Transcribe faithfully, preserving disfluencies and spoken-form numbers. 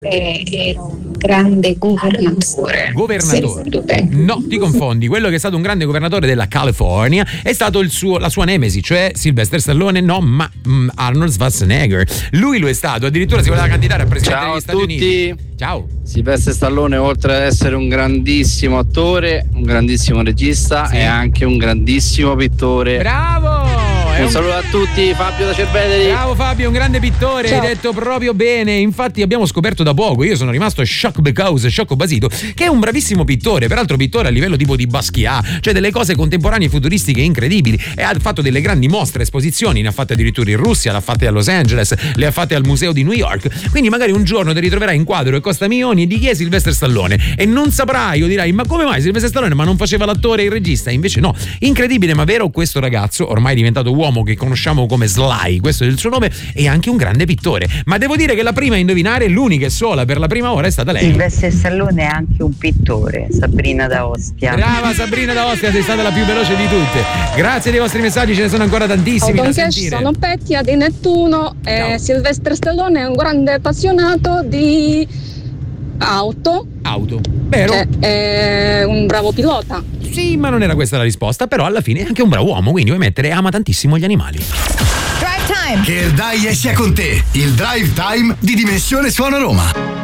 era un grande governatore. Governatore? No, ti confondi. Quello che è stato un grande governatore della California è stato il suo, la sua nemesi, cioè Sylvester Stallone, no, ma mm, Arnold Schwarzenegger. Lui lo è stato, addirittura si voleva candidare a presidente Ciao degli Stati a tutti. Uniti. Ciao. Sylvester Stallone, oltre ad essere un grandissimo attore, un grandissimo regista, sì, è anche un grandissimo pittore. Bravo! Un saluto a tutti, Fabio da Cerveteri. Bravo Fabio, un grande pittore. Ciao. Hai detto proprio bene. Infatti abbiamo scoperto da poco, io sono rimasto shock because, sciocco basito, che è un bravissimo pittore, peraltro pittore a livello tipo di Basquiat, cioè delle cose contemporanee futuristiche incredibili, e ha fatto delle grandi mostre, esposizioni, ne ha fatte addirittura in Russia, l'ha fatte a Los Angeles, le ha fatte al museo di New York. Quindi magari un giorno ti ritroverai in quadro e costa milioni e di chi è Sylvester Stallone e non saprai, o dirai ma come mai Sylvester Stallone, ma non faceva l'attore e il regista? Invece no, incredibile ma vero, questo ragazzo ormai diventato uomo che conosciamo come Sly, questo è il suo nome, è anche un grande pittore. Ma devo dire che la prima a indovinare, l'unica e sola per la prima ora, è stata lei. Sylvester Stallone è anche un pittore, Sabrina da Ostia. Brava Sabrina da Ostia, sei stata la più veloce di tutte. Grazie dei vostri messaggi, ce ne sono ancora tantissimi da sentire. Sono Pettia di Nettuno e Sylvester Stallone è un grande appassionato di auto. Auto, vero? Cioè, è un bravo pilota. Sì, ma non era questa la risposta, però alla fine è anche un bravo uomo, quindi vuoi mettere ama tantissimo gli animali. Drive Time! Che il dai sia con te, il Drive Time di Dimensione Suono Roma.